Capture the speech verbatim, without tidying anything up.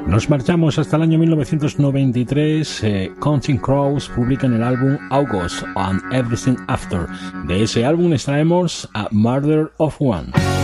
Nos marchamos hasta el año mil novecientos noventa y tres. eh, Counting Crows publican el álbum August and Everything After. De ese álbum extraemos a Murder of One.